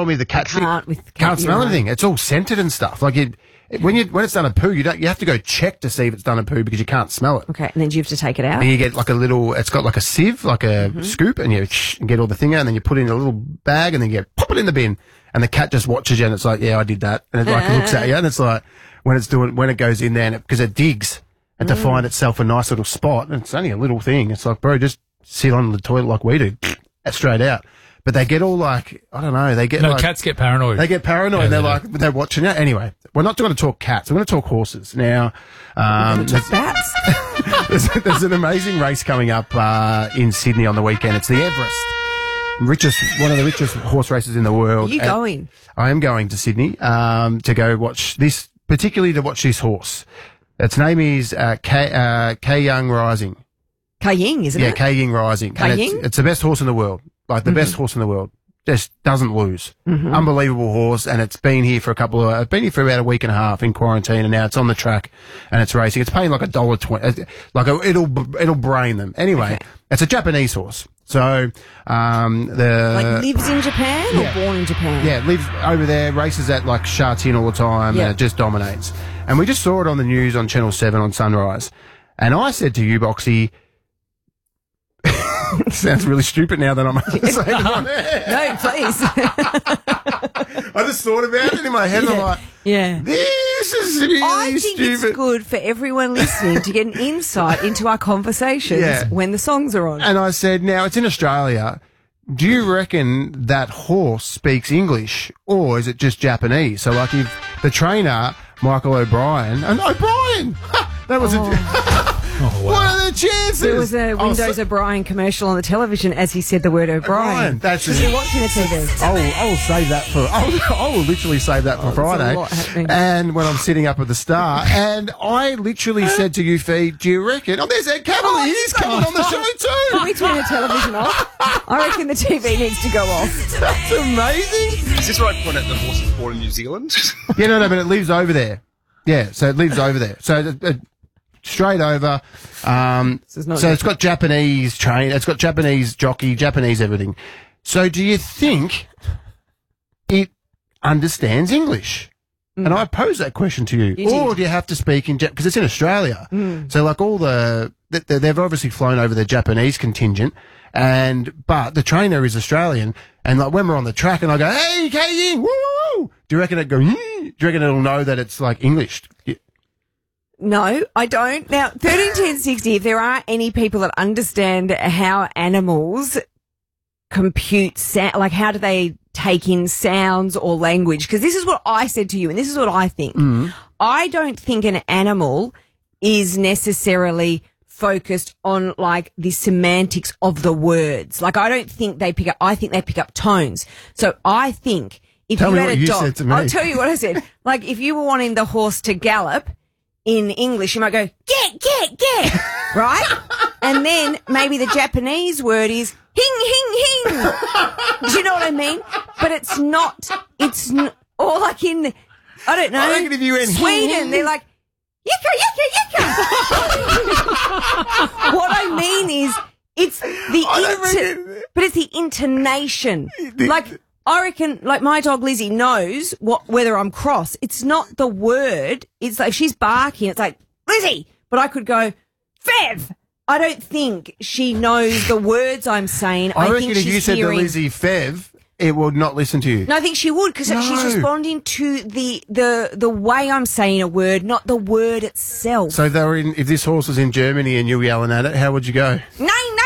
told me the cat can't smell anything. It's all scented and stuff. Like when it's done a poo, you have to go check to see if it's done a poo because you can't smell it. Okay, and then do you have to take it out? And you get like it's got like a sieve, like a scoop, and you get all the thing out, and then you put it in a little bag, and then you pop it in the bin, and the cat just watches you, and it's like, yeah, I did that, and it like looks at you, and it's like when it goes in there, because it digs and to find itself a nice little spot, and it's only a little thing. It's like, bro, just sit on the toilet like we do, straight out. But they get all like, I don't know, cats get paranoid. They get paranoid, and they're watching you. Anyway, we're not going to talk cats. We're going to talk horses. Now, Bats. there's an amazing race coming up in Sydney on the weekend. It's the Everest. One of the richest horse races in the world. Are you going? I am going to Sydney to go watch this, particularly to watch this horse. Its name is Kaying Rising. Kaying, isn't it? Yeah, Kaying Rising. Kaying? It's the best horse in the world. Like the best horse in the world. Just doesn't lose. Unbelievable horse, and it's been here for about a week and a half in quarantine, and now it's on the track and it's racing. It's paying like $1.20. It'll brain them. Anyway, It's a Japanese horse. So like lives in Japan or born in Japan? Yeah, lives over there, races at like Sha Tin all the time, and it just dominates. And we just saw it on the news on Channel 7 on Sunrise. And I said to you, Boxy, sounds really stupid now that I'm saying it on air. No, please. I just thought about it in my head, and I'm like, this is really I think stupid. it's good for everyone listening to get an insight into our conversations when the songs are on. And I said, now it's in Australia. Do you reckon that horse speaks English, or is it just Japanese? So, like, if the trainer, Michael O'Brien, that was what are the chances? There was a Windows O'Brien commercial on the television as he said the word O'Brien. That's because you're watching the TV. I will save that for. I will literally save that for Friday. And when I'm sitting up at the Star, and I literally said to you, Fee, do you reckon? Oh, there's Ed Cavaliers coming on the show too. Can we turn the television off? I reckon the TV needs to go off. That's amazing. Is this right point at the horse is born in New Zealand? No, but it lives over there. Yeah, so it lives over there. So straight over. So it's got Japanese train. It's got Japanese jockey, Japanese everything. So do you think it understands English? And I pose that question to you. Or do you have to speak in because it's in Australia? So like they've obviously flown over the Japanese contingent, but the trainer is Australian, and like when we're on the track and I go, hey, Kaying, woo! Do you reckon it go? Do you reckon it'll know that it's like English? No, I don't. Now, 131060, if there are any people that understand how animals compute sound, like how do they take in sounds or language? Because this is what I said to you, and this is what I think. I don't think an animal is necessarily focused on like the semantics of the words. Like I don't think they pick up, I think they pick up tones. So I think if you had a dog, I'll tell you what I said. Like if you were wanting the horse to gallop, in English, you might go, get, right? And then maybe the Japanese word is hing. Do you know what I mean? But it's not, or like in, I don't know, I reckon if you went Sweden, they're like, yicka. What I mean is, it's but it's the intonation. Like, I reckon, like, my dog Lizzie knows whether I'm cross. It's not the word. It's like, if she's barking, it's like, Lizzie! But I could go, Fev! I don't think she knows the words I'm saying. I reckon if you said to Lizzie, Fev, it would not listen to you. No, I think she would, because she's responding to the way I'm saying a word, not the word itself. So if this horse was in Germany and you were yelling at it, how would you go? Nein!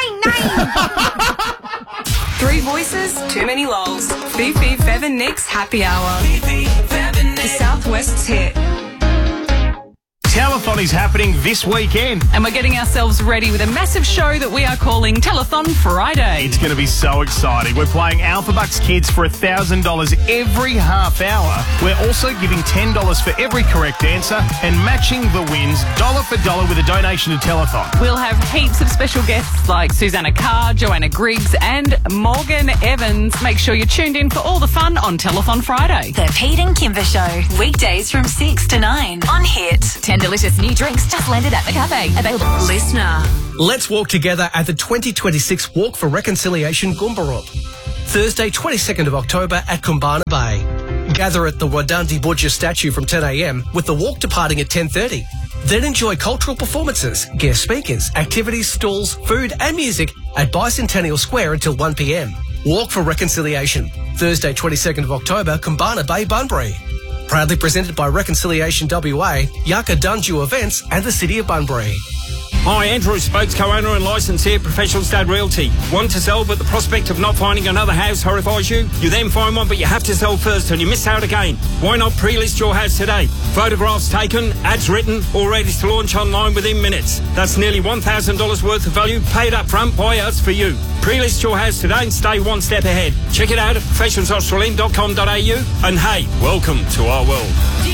3 voices, too many lols. Fifi, Fev and Nick's happy hour. The Southwest's hit. Telethon is happening this weekend. And we're getting ourselves ready with a massive show that we are calling Telethon Friday. It's going to be so exciting. We're playing Alpha Bucks Kids for $1,000 every half hour. We're also giving $10 for every correct answer and matching the wins dollar for dollar with a donation to Telethon. We'll have heaps of special guests like Susanna Carr, Joanna Griggs and Morgan Evans. Make sure you're tuned in for all the fun on Telethon Friday. The Pete and Kimber Show, weekdays from 6 to 9 on Hit. 10 delicious new drinks just landed at the cafe. Available. Listener. Let's walk together at the 2026 Walk for Reconciliation Goomba. Thursday 22nd of October at Kumbana Bay. Gather at the Wadandi Budja statue from 10 a.m, with the walk departing at 10:30. Then enjoy cultural performances, guest speakers, activities, stalls, food and music at Bicentennial Square until 1 p.m. Walk for Reconciliation. Thursday 22nd of October, Kumbana Bay, Bunbury. Proudly presented by Reconciliation WA, Yaka Dunju Events and the City of Bunbury. Hi, Andrew Spokes, co-owner and licensee at Professional State Realty. Want to sell, but the prospect of not finding another house horrifies you? You then find one, but you have to sell first and you miss out again. Why not pre-list your house today? Photographs taken, ads written, all ready to launch online within minutes. That's nearly $1,000 worth of value paid up front by us for you. Pre-list your house today and stay one step ahead. Check it out at professionalsaustralian.com.au. And hey, welcome to our world.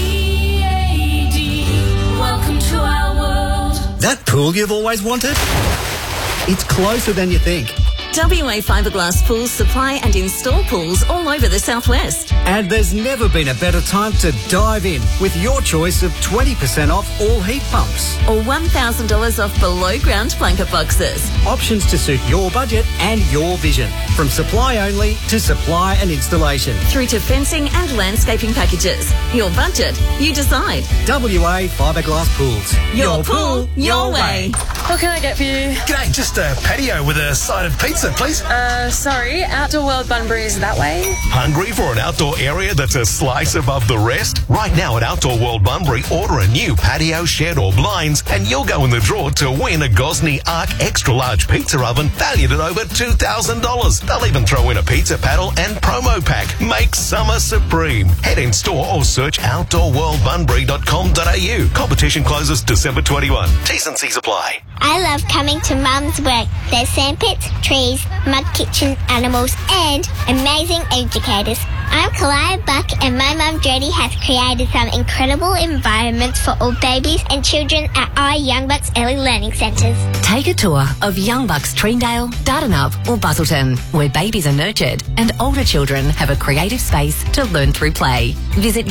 DAD, welcome to our world. That pool you've always wanted? It's closer than you think. WA Fiberglass Pools supply and install pools all over the southwest. And there's never been a better time to dive in with your choice of 20% off all heat pumps. Or $1,000 off below ground blanket boxes. Options to suit your budget and your vision. From supply only to supply and installation. Through to fencing and landscaping packages. Your budget, you decide. WA Fiberglass Pools. Your pool, your way. What can I get for you? G'day, just a patio with a side of pizza, please. Sorry, Outdoor World Bunbury is that way. Hungry for an outdoor area that's a slice above the rest? Right now at Outdoor World Bunbury, order a new patio, shed or blinds and you'll go in the draw to win a Gosney Arc Extra Large Pizza Oven valued at over $2,000. They'll even throw in a pizza paddle and promo pack. Make summer supreme. Head in store or search outdoorworldbunbury.com.au. Competition closes December 21. T's and C's apply. I love coming to Mum's work. There's sandpits, trees, mud kitchen, animals, and amazing educators. I'm Kalaya Buck and my mum Jodie has created some incredible environments for all babies and children at our Young Bucks Early Learning Centres. Take a tour of Young Bucks Treendale, Dardanup or Busselton, where babies are nurtured and older children have a creative space to learn through play. Visit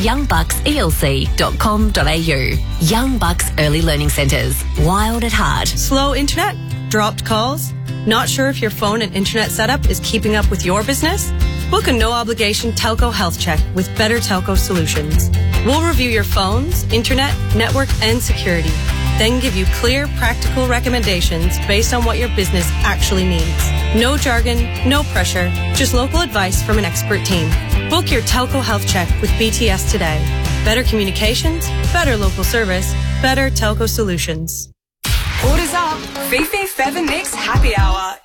youngbuckselc.com.au. Young Bucks Early Learning Centres, wild at heart. Slow internet? Dropped calls? Not sure if your phone and internet setup is keeping up with your business? Book a no-obligation telco health check with Better Telco Solutions. We'll review your phones, internet, network, and security. Then give you clear, practical recommendations based on what your business actually needs. No jargon, no pressure, just local advice from an expert team. Book your telco health check with BTS today. Better communications, better local service, Better Telco Solutions. Orders up. Fifi Feather Mix Happy Hour